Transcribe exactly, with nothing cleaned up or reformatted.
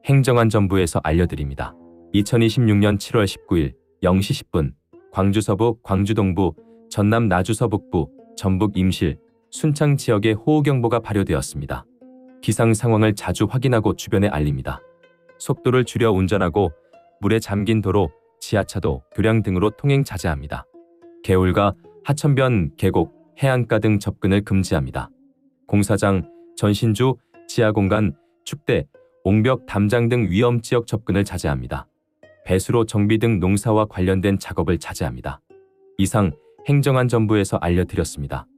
행정안전부에서 알려드립니다. 이천이십육 년 칠월 십구일 영 시 십 분 광주 서부, 광주 동부, 전남 나주 서북부, 전북 임실, 순창 지역에 호우경보가 발효되었습니다. 기상 상황을 자주 확인하고 주변에 알립니다. 속도를 줄여 운전하고 물에 잠긴 도로, 지하차도, 교량 등으로 통행 자제합니다. 개울가, 하천변, 계곡, 해안가 등 접근을 금지합니다. 공사장, 전신주, 지하공간, 축대, 옹벽, 담장 등 위험지역 접근을 자제합니다. 배수로 정비 등 농사와 관련된 작업을 자제합니다. 이상 행정안전부에서 알려드렸습니다.